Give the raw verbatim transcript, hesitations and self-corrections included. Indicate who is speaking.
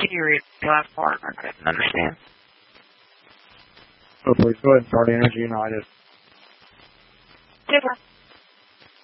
Speaker 1: Can you read the last part? I couldn't understand.
Speaker 2: Oh, please go ahead and start Energy United.
Speaker 1: Super.